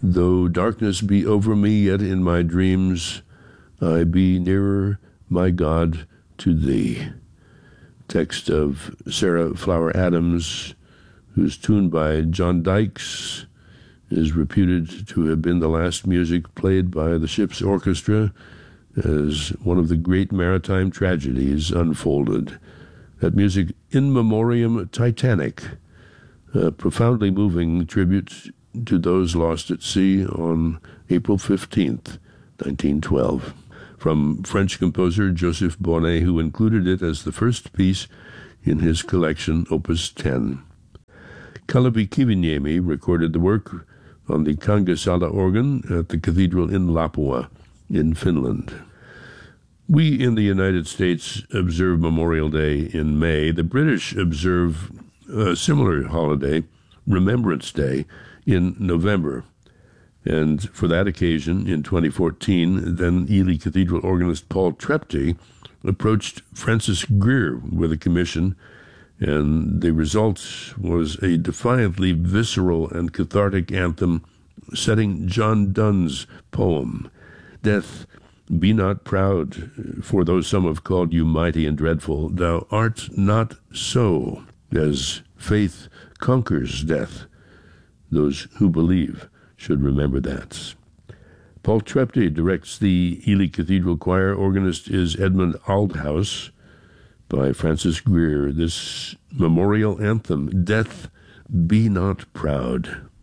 Though darkness be over me, yet in my dreams I be nearer, my God, to thee. Text of Sarah Flower Adams, whose tune by John Dykes is reputed to have been the last music played by the ship's orchestra as one of the great maritime tragedies unfolded. That music, In Memoriam Titanic, a profoundly moving tribute to those lost at sea on April 15th, 1912, from French composer Joseph Bonnet, who included it as the first piece in his collection, Opus 10. Kalevi Kiviniemi recorded the work on the Kangasala organ at the cathedral in Lapua, in Finland. We in the United States observe Memorial Day in May. The British observe a similar holiday, Remembrance Day, in November. And for that occasion, in 2014, then Ely Cathedral organist Paul Trepty approached Francis Greer with a commission, and the result was a defiantly visceral and cathartic anthem setting John Donne's poem, Death, be not proud, for though some have called you mighty and dreadful, thou art not so, as faith conquers death. Those who believe should remember that. Paul Trepty directs the Ely Cathedral Choir. Organist is Edmund Aldhouse. By Francis Greer, this memorial anthem, Death, Be Not Proud.